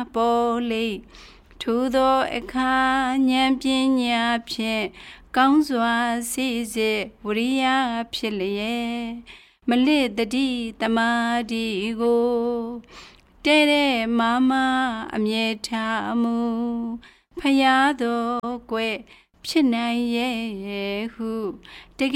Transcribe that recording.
ပေါ်လေထိုသောအခါဉာဏ်ပညာဖြင့်ကောင်းစွာစိစစ်ဝိရိယဖြစ်လျက်မလစ်တတိတမာတိကိုတဲ့မမအမြဲထားမှုဖယားတော်ကွယ်ဖြစ်နိုင်ရဲ့ဟု